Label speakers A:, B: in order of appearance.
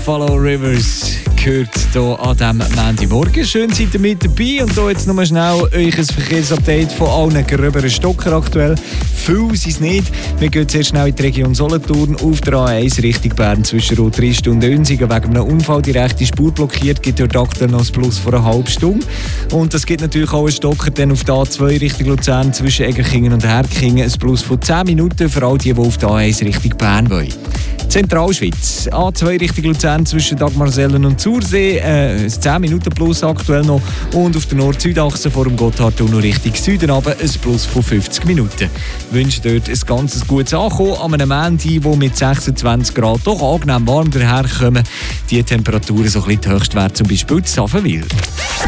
A: Follow Rivers gehört hier an diesem Montagmorgen. Schön seid ihr mit dabei und hier jetzt nochmal schnell euch ein Verkehrsupdate von allen gröberen Stocker aktuell. Viel sind es nicht. Wir gehen sehr schnell in die Region Solothurn auf der A1 Richtung Bern zwischen Rotrist und Önsigen. Wegen einem Unfall die rechte Spur blockiert, gibt dort aktuell noch ein Plus von einer halben Stunde. Und es gibt natürlich auch einen Stocker dann auf der A2 Richtung Luzern zwischen Egerkingen und Herkingen. Ein Plus von 10 Minuten für all die auf der A1 Richtung Bern wollen. Zentralschweiz. A2 Richtung Luzern zwischen Dagmarsellen und Zursee. 10 Minuten plus aktuell noch. Und auf der Nord-Süd-Achse vor dem Gotthardtunnel Richtung Süden runter ein Plus von 50 Minuten. Ich wünsche dort ein ganz gutes Ankommen an einem Montag, wo mit 26 Grad doch angenehm warm daherkommen. Die Temperaturen so ein bisschen die Höchstwerte zum Beispiel in Savenwil.